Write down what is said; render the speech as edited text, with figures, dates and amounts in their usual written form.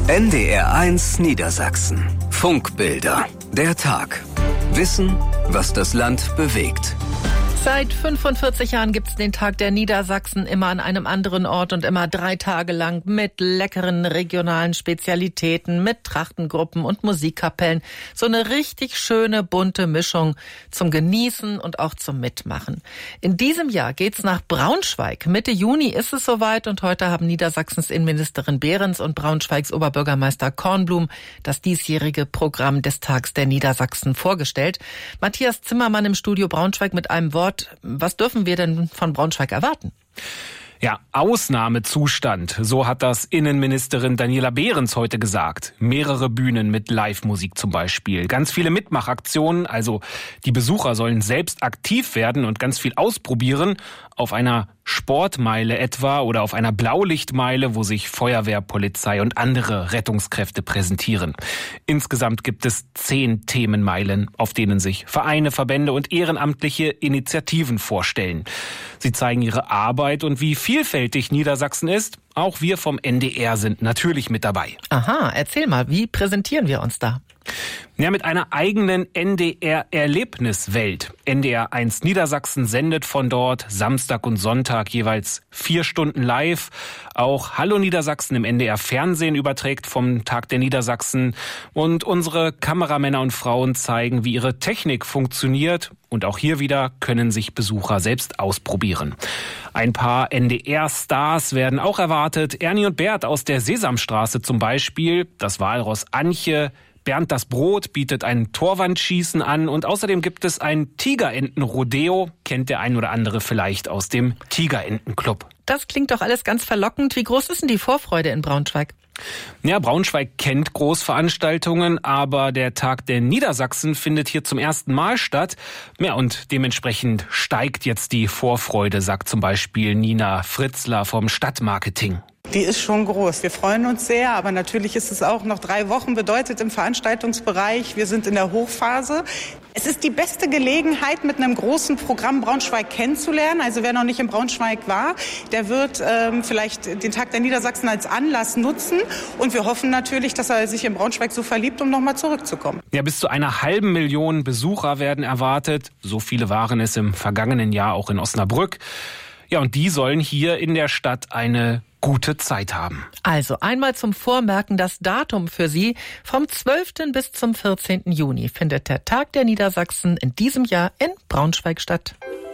NDR1 Niedersachsen. Funkbilder. Der Tag. Wissen, was das Land bewegt. Seit 45 Jahren gibt's den Tag der Niedersachsen immer an einem anderen Ort und immer 3 Tage lang mit leckeren regionalen Spezialitäten, mit Trachtengruppen und Musikkapellen. So eine richtig schöne bunte Mischung zum Genießen und auch zum Mitmachen. In diesem Jahr geht's nach Braunschweig. Mitte Juni ist es soweit und heute haben Niedersachsens Innenministerin Behrens und Braunschweigs Oberbürgermeister Kornblum das diesjährige Programm des Tags der Niedersachsen vorgestellt. Matthias Zimmermann im Studio Braunschweig mit einem Wort. Was dürfen wir denn von Braunschweig erwarten? Ja, Ausnahmezustand, so hat das Innenministerin Daniela Behrens heute gesagt. Mehrere Bühnen mit Live-Musik zum Beispiel. Ganz viele Mitmachaktionen, also die Besucher sollen selbst aktiv werden und ganz viel ausprobieren. Auf einer Sportmeile etwa oder auf einer Blaulichtmeile, wo sich Feuerwehr, Polizei und andere Rettungskräfte präsentieren. Insgesamt gibt es 10 Themenmeilen, auf denen sich Vereine, Verbände und ehrenamtliche Initiativen vorstellen. Sie zeigen ihre Arbeit und wie vielfältig Niedersachsen ist. Auch wir vom NDR sind natürlich mit dabei. Aha, erzähl mal, wie präsentieren wir uns da? Ja, mit einer eigenen NDR-Erlebniswelt. NDR1 Niedersachsen sendet von dort Samstag und Sonntag jeweils 4 Stunden live. Auch Hallo Niedersachsen im NDR-Fernsehen überträgt vom Tag der Niedersachsen. Und unsere Kameramänner und Frauen zeigen, wie ihre Technik funktioniert. Und auch hier wieder können sich Besucher selbst ausprobieren. Ein paar NDR-Stars werden auch erwartet. Ernie und Bert aus der Sesamstraße zum Beispiel, das Walross Antje, Bernd das Brot bietet ein Torwandschießen an und außerdem gibt es ein Tigerenten-Rodeo, kennt der ein oder andere vielleicht aus dem Tigerenten-Club. Das klingt doch alles ganz verlockend. Wie groß ist denn die Vorfreude in Braunschweig? Ja, Braunschweig kennt Großveranstaltungen, aber der Tag der Niedersachsen findet hier zum ersten Mal statt. Ja, und dementsprechend steigt jetzt die Vorfreude, sagt zum Beispiel Nina Fritzler vom Stadtmarketing. Die ist schon groß. Wir freuen uns sehr, aber natürlich ist es auch noch 3 Wochen bedeutet im Veranstaltungsbereich. Wir sind in der Hochphase. Es ist die beste Gelegenheit, mit einem großen Programm Braunschweig kennenzulernen. Also wer noch nicht in Braunschweig war, der wird vielleicht den Tag der Niedersachsen als Anlass nutzen. Und wir hoffen natürlich, dass er sich in Braunschweig so verliebt, um nochmal zurückzukommen. Ja, bis zu 500.000 Besucher werden erwartet. So viele waren es im vergangenen Jahr auch in Osnabrück. Ja, und die sollen hier in der Stadt eine gute Zeit haben. Also einmal zum Vormerken das Datum für Sie. Vom 12. bis zum 14. Juni findet der Tag der Niedersachsen in diesem Jahr in Braunschweig statt.